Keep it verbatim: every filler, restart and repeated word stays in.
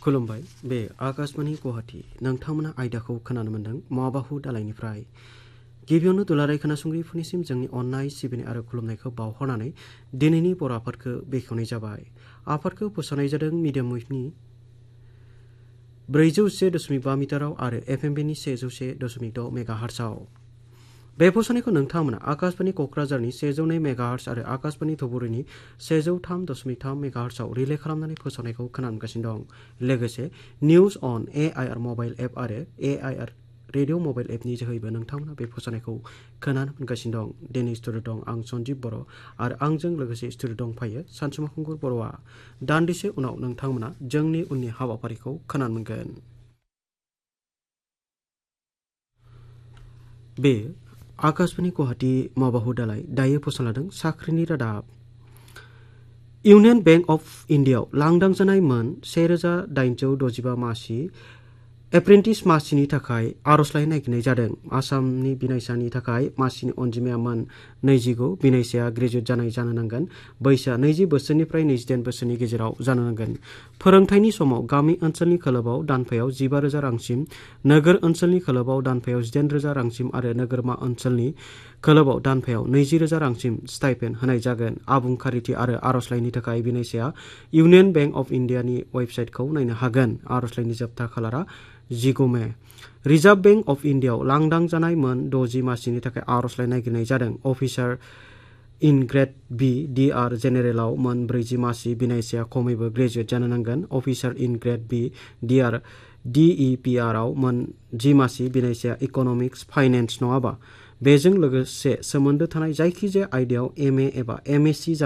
खुलुमबाय बे आकाशवाणी गुवाहाटी नोंथांमोना आयदाखौ खोनानो मोन्दों माबाहु दालायनिफ्राय गिबियावनो दुलाराय खोनासंगिरिफोरनिसिम जोंनि अननाय सिबिनाय आरो खुलुमनायखौ बावहरनानै दिनैनि बर' आफादखौ बेखेवनाय जाबाय। आफादखौ फोसावनाय जादों मिडियाम वेभनि ब्रैजौ से दशमिक बा मिटाराव आरो एफएमबिनि सेजौ से दशमिक द मेगाहार्ट्सआव। बे फोसावनायखौ नोंथांमोना आकाशवाणी क'क्राझारनि सेजौ नै मेगाहार्ट्स आरो आकाशवाणी धुबुरीनि सेजौ थाम दशमिक थाम मेगाहार्ट्सआव रिले खालामनानै फोसावनायखौ खोनागासिनो दं। लोगोसे news on A I R mobile app आरो ए आइ आर रेडिअ मबाइल एपनि जोहैबो नोंथांमोना बे फोसावनायखौ खोनानो मोनगासिनो दं। दिनै स्टुडिअ दं आं सन्जीब बर' आरो आंजों लोगोसे स्टुडिअ दंफायो सानसुमा खुंगुर बर'आ। दान्दिसे उनाव नोंथांमोना जोंनि उननि हाबाफारिखौ खोनानो मोनगोन। बे आकाशवाणी गुवाहाटी माबाहु दालाय दायो फोसावलादों साख्रिनि रादाब। इउनियन बेंक अफ इन्डियाआव लांदां जानाय मोन सेरोजा दाइनजौ दजिबा मासि एप्रेन्टिस मासिनि थाखाय आर'जलाइ नागिरनाय जादों। आसामनि बिनायसानि थाखाय मासिनि अनजिमाया मोन नैजिगु। बिनायसाया ग्रेजुवेट जानाय जानो नांगोन। बैसोआ नैजि बोसोरनिफ्राय नैजिदाइन बोसोरनि गेजेराव जानो नांगोन। फोरोंथायनि समाव गामि ओनसोलनि खोलोबाव दानफायाव जिबा रोजा रांसिम, नोगोर ओनसोलनि खोलोबाव दानफायाव जिदाइन रोजा रांसिम आरो नोगोरमा ओनसोलनि खोलोबाव दानफायाव नैजि रोजा रांसिम स्टाइपेन्ड होनाय जागोन। आबुं खारिथि आरो आर'जलाइनि थाखाय बिनायसाया इउनियन बेंक अफ इन्डियानि वेबसाइटखौ नायनो हागोन। आर'जलाइनि जोबथा खालारा जिगु मे। रिजार्भ बेंक अफ इन्डियाआव लांदां जानाय मोन द'जि मासिनि थाखाय आर'जलाइ नागिरनाय जादों। Officer in grade B D R जेनेरेलाव मोन ब्रैजि मासि। बिनायसाया खमैबो ग्रेजुवेट जानो नांगोन। Officer in grade B D R D E P R आव मोन जि मासि। बिनायसाया इक'नमिक्स, फाइनेन्स नङाबा बेजों लोगोसे सोमोन्दो थानाय जायखिजाया आयदायाव एम ए एबा एम एस सि